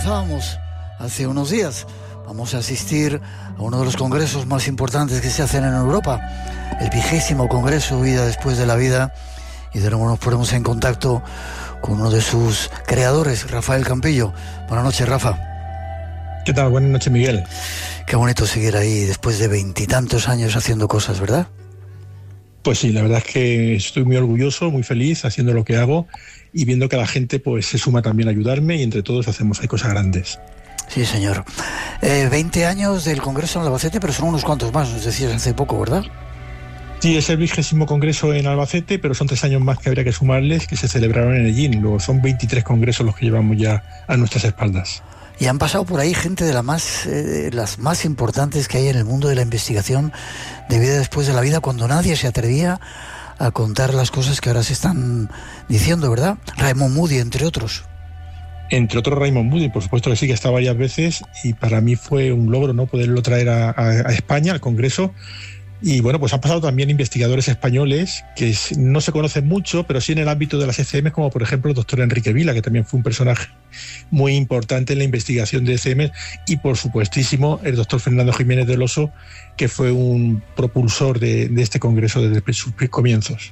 avanzábamos hace unos días, vamos a asistir a uno de los congresos más importantes que se hacen en Europa, el 20º Congreso Vida Después de la Vida, y de nuevo nos ponemos en contacto con uno de sus creadores, Rafael Campillo. Buenas noches, Rafa. ¿Qué tal? Buenas noches, Miguel. Qué bonito seguir ahí después de 20 y tantos años haciendo cosas, ¿verdad? Pues sí, la verdad es que estoy muy orgulloso, muy feliz haciendo lo que hago y viendo que la gente pues se suma también a ayudarme y entre todos hacemos ahí cosas grandes. Sí, señor. 20 años del Congreso en Albacete, pero son unos cuantos más, nos decías hace poco, ¿verdad? Sí, es el 20º Congreso en Albacete, pero son 3 años más que habría que sumarles, que se celebraron en Ellín. Luego son 23 congresos los que llevamos ya a nuestras espaldas. Y han pasado por ahí gente de las más importantes que hay en el mundo de la investigación de vida después de la vida, cuando nadie se atrevía a contar las cosas que ahora se están diciendo, ¿verdad? Raymond Moody, entre otros. Entre otros Raymond Moody, por supuesto que sí, que ha estado varias veces y para mí fue un logro, ¿no?, poderlo traer a España, al Congreso. Y bueno, pues han pasado también investigadores españoles que no se conocen mucho, pero sí en el ámbito de las ECM, como por ejemplo el doctor Enrique Vila, que también fue un personaje muy importante en la investigación de ECM, y por supuestísimo el doctor Fernando Jiménez del Oso, que fue un propulsor de este congreso desde sus comienzos.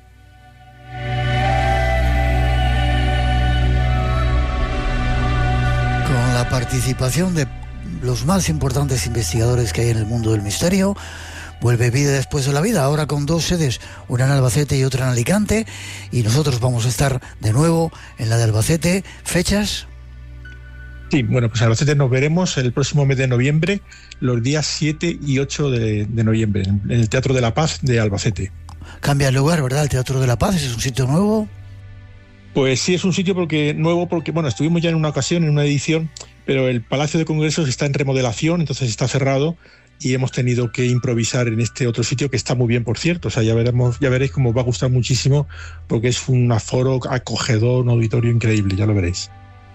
Con la participación de los más importantes investigadores que hay en el mundo del misterio, vuelve Vida Después de la Vida, ahora con 2 sedes, una en Albacete y otra en Alicante, y nosotros vamos a estar de nuevo en la de Albacete. ¿Fechas? Sí, bueno, pues en Albacete nos veremos el próximo mes de noviembre, los días 7 y 8 de noviembre, en el Teatro de la Paz de Albacete. Cambia el lugar, ¿verdad? El Teatro de la Paz, ¿es un sitio nuevo? Pues sí, es un sitio nuevo porque, bueno, estuvimos ya en una ocasión, en una edición, pero el Palacio de Congresos está en remodelación, entonces está cerrado, y hemos tenido que improvisar en este otro sitio que está muy bien, por cierto. O sea, ya veréis cómo os va a gustar muchísimo, porque es un aforo acogedor, un auditorio increíble, ya lo veréis.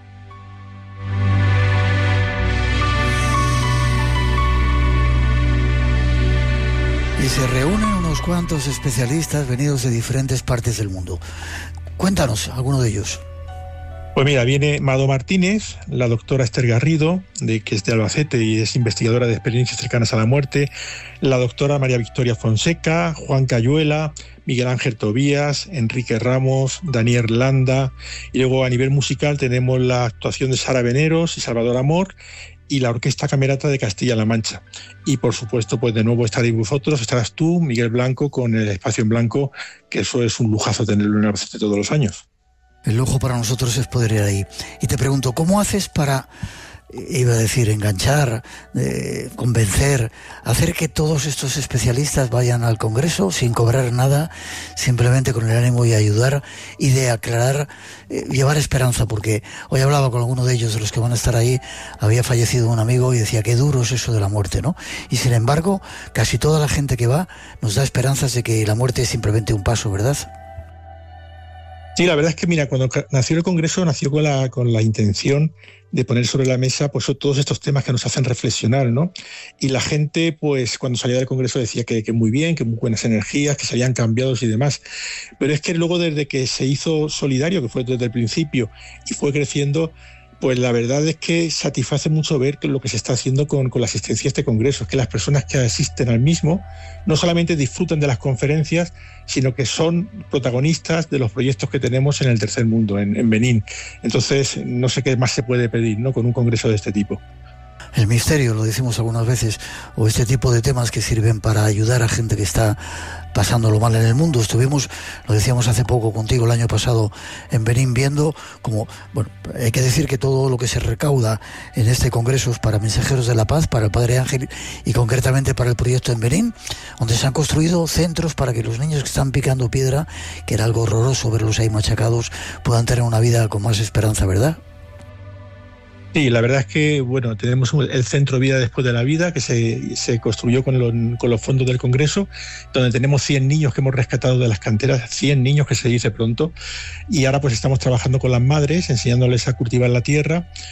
Y se reúnen unos cuantos especialistas venidos de diferentes partes del mundo. Cuéntanos alguno de ellos. Pues mira, viene Mado Martínez, la doctora Esther Garrido, que es de Albacete y es investigadora de experiencias cercanas a la muerte, la doctora María Victoria Fonseca, Juan Cayuela, Miguel Ángel Tobías, Enrique Ramos, Daniel Landa, y luego a nivel musical tenemos la actuación de Sara Veneros y Salvador Amor, y la Orquesta Camerata de Castilla-La Mancha. Y por supuesto, pues de nuevo estaréis vosotros, estarás tú, Miguel Blanco, con el Espacio en Blanco, que eso es un lujazo tenerlo en Albacete todos los años. El lujo para nosotros es poder ir ahí. Y te pregunto, ¿cómo haces para, iba a decir, enganchar, convencer, hacer que todos estos especialistas vayan al Congreso sin cobrar nada, simplemente con el ánimo de ayudar y de aclarar, llevar esperanza? Porque hoy hablaba con alguno de ellos, de los que van a estar ahí, había fallecido un amigo y decía, qué duro es eso de la muerte, ¿no? Y sin embargo, casi toda la gente que va nos da esperanzas de que la muerte es simplemente un paso, ¿verdad? Sí, la verdad es que, mira, cuando nació el Congreso, nació con la intención de poner sobre la mesa pues todos estos temas que nos hacen reflexionar, ¿no? Y la gente, pues cuando salía del Congreso decía que muy bien, que muy buenas energías, que se habían cambiado y demás. Pero es que luego, desde que se hizo solidario, que fue desde el principio, y fue creciendo, pues la verdad es que satisface mucho ver lo que se está haciendo con la asistencia a este congreso. Es que las personas que asisten al mismo no solamente disfrutan de las conferencias, sino que son protagonistas de los proyectos que tenemos en el tercer mundo, en Benín. Entonces, no sé qué más se puede pedir, ¿no?, con un congreso de este tipo. El misterio, lo decimos algunas veces, o este tipo de temas que sirven para ayudar a gente que está pasándolo mal en el mundo. Estuvimos, lo decíamos hace poco contigo, el año pasado en Benín, viendo como, bueno, hay que decir que todo lo que se recauda en este congreso es para Mensajeros de la Paz, para el Padre Ángel y concretamente para el proyecto en Benín, donde se han construido centros para que los niños que están picando piedra, que era algo horroroso verlos ahí machacados, puedan tener una vida con más esperanza, ¿verdad? Sí, la verdad es que, bueno, tenemos el Centro Vida Después de la Vida, que se construyó con los fondos del Congreso, donde tenemos 100 niños que hemos rescatado de las canteras, 100 niños, que se dice pronto, y ahora pues estamos trabajando con las madres, enseñándoles a cultivar la tierra,